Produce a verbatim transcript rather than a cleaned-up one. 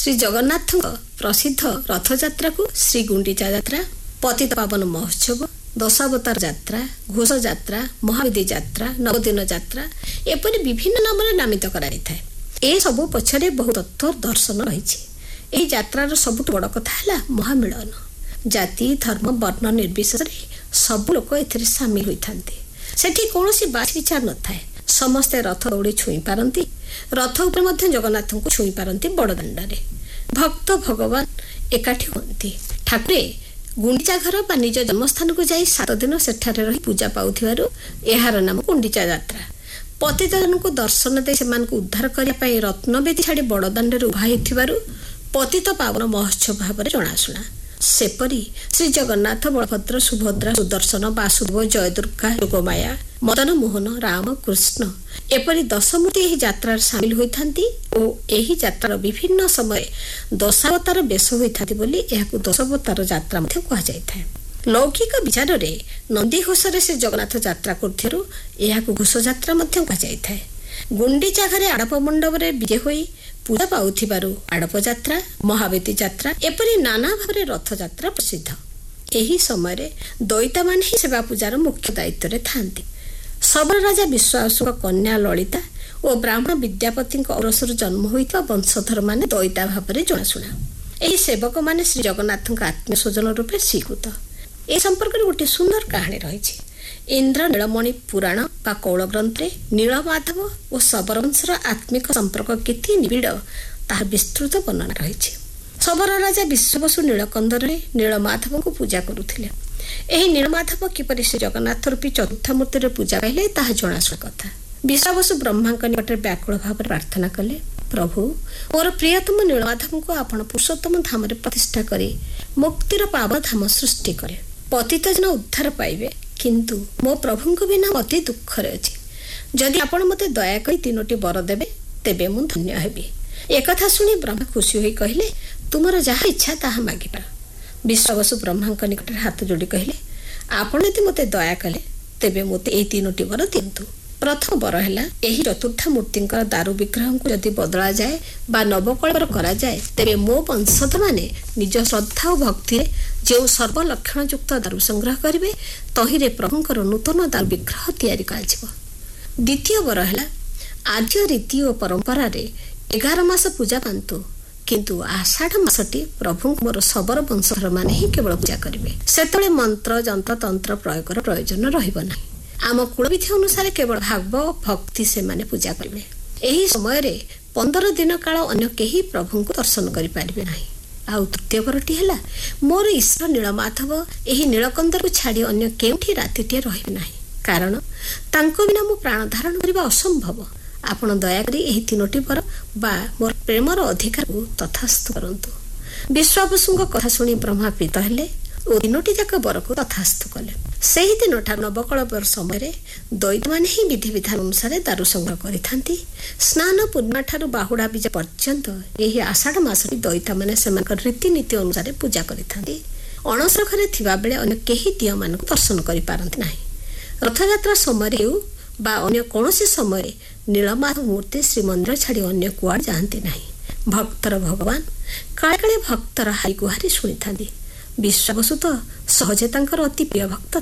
श्री जगन्नाथ प्रसिद्ध रथयात्रा को श्री गुंडीचा यात्रा, पतित पावन महोत्सव, दशावतार यात्रा, घोष यात्रा, महाविधि यात्रा, नवदिन यात्रा एपरि विभिन्न नाम नामित कराइଥାଏ। ए सबु पछरे बहुत तत्व दर्शन रहिछि। एही यात्रार सबुठ बड़ कथा है महामिलन। जाति धर्म वर्ण निर्विशेष सब लोक एथिरे सामिल होइथांती। सेठी कोनोसी बाछ विचार न थाए। समस्ते रथ दौड़ी छुई पारंती। रथ उपर मध्य जगन्नाथ को छुई पारंती। बड़ दांडरे भक्त भगवान एकाठी होती। ठाकुरे गुंडीचा घर बा निज जन्मस्थान को जाई सात दिन सेठारे रही पूजा पाउथिबारु एहार नाम गुंडीचा यात्रा। पतित जन को दर्शन दे सेमान को उद्धार करिया पई रत्नवेदी छाड़ी बड़ दांडरे उभा हेथिबारु पतित पावन महोत्सव भाव जनाशुना। सेपरी श्री जगन्नाथ बलभद्र सुभद्रा सुदर्शन वासुदेव जय दुर्गा योगमाया मदन मोहन राम कृष्ण एपरी दशमूर्ति एही यात्रा सामिल होइथांती और एही यात्रार विभिन्न समय दशावतार बेश होइथांती बोली एहाकु दशावतार यात्रा मध्ये कहा जायଥାଏ। लौकिक विचार रे नंदी घोषरे से जगन्नाथ यात्रा करथिरु एहाकु घोष यात्रा मध्ये कहा जायଥାଏ। गुंडीचा घरे आड़प मंडप रे विजय होई पूजा पाउथिबारु आड़प यात्रा, महावेदी यात्रा एपरि नाना भाव रथ यात्रा प्रसिद्ध। एही समय रे दैता मान ही सेवा पूजार मुख्य दायित्व रे थांती। सबर राजा विश्वासुक कन्या ललिता और ब्राह्मण विद्यापति औरसर जन्म होइता वंशधर माने दैता भाव रे जनाशुना। एही सेवक माने श्री जगन्नाथ आत्मीय स्वजन रूपे स्वीकृत। ए संपर्क रे गोटे सुंदर कहानी रहिछि। इंद्र नीलमणि पुराण बा कौल ग्रंथे नीलमाधव और सबरवंशर आत्मिक संपर्क केते निबिड़ ताहा विस्तृत वर्णना रहिछि। सबर राजा विश्ववसु नीलकंदर नीलमाधव को पूजा करुथिले। एही नीलमाधव किपरि श्री जगन्नाथ रूपी चतुर्थ मूर्ति रे पूजा पाइले ताहा जणाशुना कथा। विश्ववसु ब्रह्मांक निकट व्याकुल भाव प्रार्थना कले, प्रभु मोर प्रियतम नीलमाधव को आपण पुरुषोत्तम धाम रे प्रतिष्ठा करी मुक्तिर पावन धाम सृष्टि करे। पतित जन उद्धार पाइबे, किंतु मो प्रभु को बिना अति दुख रे अछि। जदि आपण मते दया करी तीनोटी वर देबे तेबे मु धन्य हेबी। एक कथा सुनी ब्रह्मा खुशी होई कहिले, तुमर जहा इच्छा ताहा मागिबा। विश्ववसु ब्रह्मांक निकट हाथ जोड़ी कहिले, आपण यदि मते दया कले तेबे मते ए तीनोटी वर दियंतु। प्रथम वर हैला एही चतुर्थ मूर्तिंकर दारु विग्रह को जदि बदला जाए बा नवकल्पर करा जाए तेबे मो वंशधर माने निज श्रद्धा और भक्ति जो सर्वलक्षण युक्त दारु संग्रह करिवे तहिरे प्रभुंकर नूतन दारु विग्रह तैयारी कराजिवो। द्वितीय वर हैला आर्य रीति और परंपरा रे एगार मास पूजा पांतु, किंतु आषाढ़ मासटी प्रभु मोर सबर वंशधर माने ही केवल पूजा करिवे। सेतळे मंत्र जंत्र तंत्र प्रयोगर प्रयोजन रहिबो नाही। आम कुलविधि अनुसार केवल भागव भक्ति से माने पूजा करिवे। एही समय रे पंद्रह दिन काल अन्य केही प्रभु को दर्शन करि पारिबे नाही। आउ तृतीय वरटी हैला मोर ईश्वर नीलमाधव एही नीलकंदर को छाड़ी अन्य केउठी रातिटे रहिबे नाही, कारण तांको बिना मो प्राण धारण करिबा असंभव। आपण दया करी एही तीनोटी वर बा मोर प्रेमर अधिकार को तथास्तु करंतु। विश्वावसुଙ୍କ कथा सुनी ब्रह्मा प्रीत हेले और तीनोटी जाक वर को तथास्तु कले। सेही दिन ठार नवकल्पर समय रे दैत माने ही विधि विधान अनुसार दारु संग्रह करिथांती। स्नान पूर्णिमा ठारू बाहुडा बीज पर्यंत एही आषाढ़ मास दैत माने सेमानकर रीतिनीति अनुसार पूजा करिथांती। अणसरखरे थिबा बेले अन्य केही दिय मान को दर्शन करि पारंती नाही। रथयात्रा समय रे बा अन्य कोनोसी समय नीलमाधव मूर्ति श्रीमंदिर छाड़ी अन्य कुआड़ जाती नहीं। भक्तर भगवान काले काले भक्तर हाई गुहारी शुणी था। विश्वावसु तो सहजे तांकर अति प्रिय भक्त